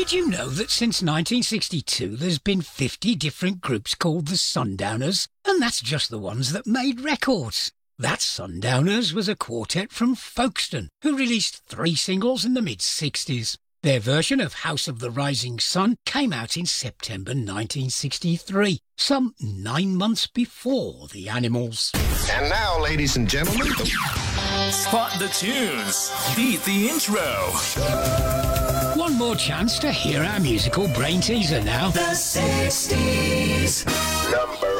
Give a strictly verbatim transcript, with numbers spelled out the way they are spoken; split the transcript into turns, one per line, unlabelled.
Did you know that since nineteen sixty-two there's been fifty different groups called the Sundowners? And that's just the ones that made records. That Sundowners was a quartet from Folkestone who released three singles in the mid-sixties. Their version of House of the Rising Sun came out in September nineteen sixty-three, some nine months before the Animals.
And now, ladies and gentlemen...
Spot the tunes. Beat the intro.
One more chance to hear our musical brain teaser now.
The sixties.
Number